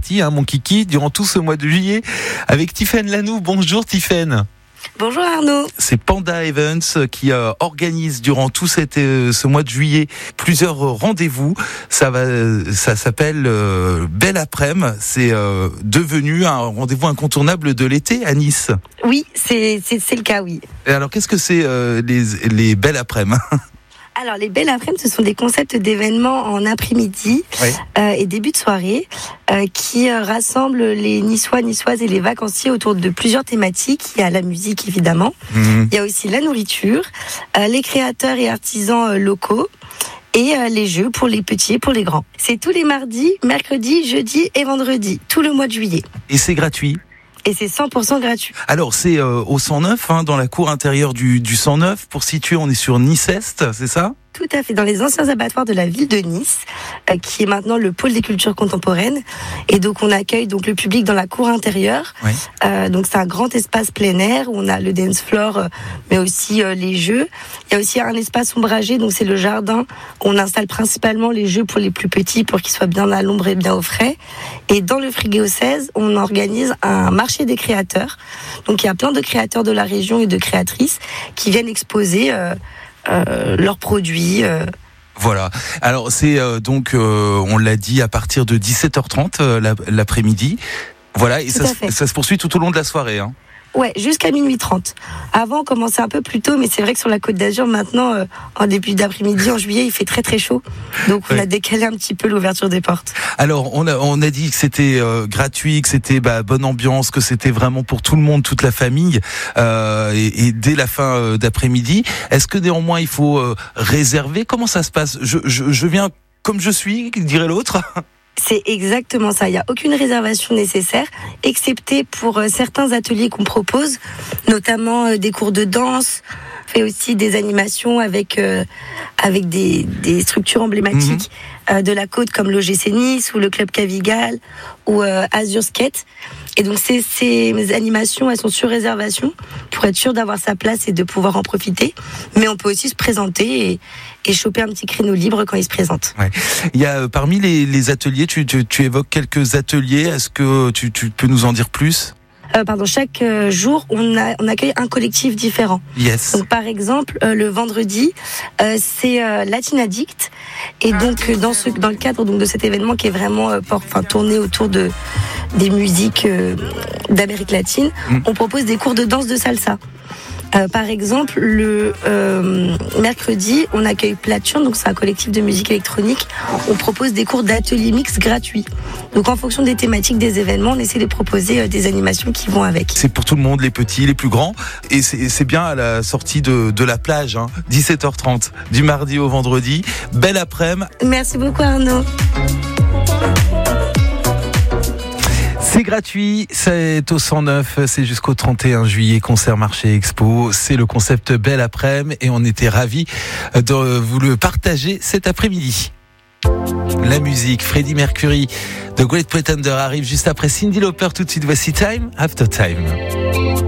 partie, mon kiki, durant tout ce mois de juillet avec Tiffaine Lanoux. Bonjour Tiffaine. Bonjour Arnaud. C'est Panda Events qui organise durant tout ce mois de juillet plusieurs rendez-vous. Ça s'appelle Belle Après-midi. C'est devenu un rendez-vous incontournable de l'été à Nice. Oui, c'est le cas, oui. Et alors qu'est-ce que c'est les Belles Après-midi? Alors, les Belles Après-midi, ce sont des concepts d'événements en après-midi et début de soirée qui rassemblent les Niçois, Niçoises et les vacanciers autour de plusieurs thématiques. Il y a la musique, évidemment. Il y a aussi la nourriture, les créateurs et artisans locaux et les jeux pour les petits et pour les grands. C'est tous les mardis, mercredis, jeudis et vendredis, tout le mois de juillet. Et c'est gratuit? Et c'est 100% gratuit. Alors c'est au 109, dans la cour intérieure du 109. Pour situer, on est sur Nice-Est, c'est ça? Tout à fait, dans les anciens abattoirs de la ville de Nice, qui est maintenant le pôle des cultures contemporaines. Et donc on accueille donc le public dans la cour intérieure. Oui. Donc c'est un grand espace plein air où on a le dance floor, mais aussi les jeux. Il y a aussi un espace ombragé, donc c'est le jardin où on installe principalement les jeux pour les plus petits, pour qu'ils soient bien à l'ombre et bien au frais. Et dans le Frigo 16, on organise un marché des créateurs. Donc il y a plein de créateurs de la région et de créatrices qui viennent exposer leurs produits. Voilà. Alors c'est donc, on l'a dit, à partir de 17h30 l'après-midi. Voilà, et ça se poursuit tout au long de la soirée. Ouais, jusqu'à minuit 30. Avant, on commençait un peu plus tôt, mais c'est vrai que sur la Côte d'Azur, maintenant, en début d'après-midi, en juillet, il fait très très chaud. Donc, on a décalé un petit peu l'ouverture des portes. Alors, on a dit que c'était gratuit, que c'était bonne ambiance, que c'était vraiment pour tout le monde, toute la famille, et dès la fin d'après-midi. Est-ce que néanmoins, il faut réserver? Comment ça se passe? Je viens comme je suis, dirait l'autre. C'est exactement ça. Il n'y a aucune réservation nécessaire, excepté pour certains ateliers qu'on propose, notamment des cours de danse, fait aussi des animations avec des structures emblématiques de la côte comme l'OGC Nice ou le Club Cavigal ou Azur Skate. Et donc ces animations, elles sont sur réservation pour être sûr d'avoir sa place et de pouvoir en profiter. Mais on peut aussi se présenter et choper un petit créneau libre quand il se présente. Ouais. Il y a parmi les ateliers, tu évoques quelques ateliers. Est-ce que tu peux nous en dire plus? Chaque jour, on accueille un collectif différent. Yes. Donc, par exemple, le vendredi, c'est Latin Addict. Et donc, dans le cadre de cet événement qui est vraiment tourné autour des musiques d'Amérique latine, on propose des cours de danse de salsa. Par exemple, le mercredi, on accueille Platurne, donc c'est un collectif de musique électronique. On propose des cours d'atelier mix gratuits. Donc en fonction des thématiques des événements, on essaie de proposer des animations qui vont avec. C'est pour tout le monde, les petits, les plus grands. Et c'est bien à la sortie de la plage, 17h30, du mardi au vendredi. Belle après-midi. Merci beaucoup Arnaud. C'est gratuit, c'est au 109, c'est jusqu'au 31 juillet, concert, marché, expo. C'est le concept Belle Après-midi et on était ravis de vous le partager cet après-midi. La musique, Freddie Mercury, The Great Pretender arrive juste après Cyndi Lauper. Tout de suite, voici Time After Time.